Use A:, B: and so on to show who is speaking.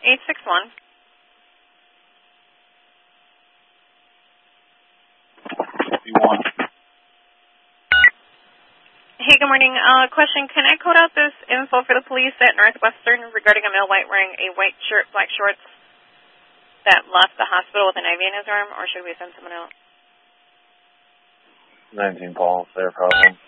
A: 861.
B: You want?
A: Hey, good morning. Question, can I code out this info for the police at Northwestern regarding a male white wearing a white shirt, black shorts that left the hospital with an IV in his arm, or should we send someone else?
B: 19 Paul, their problem.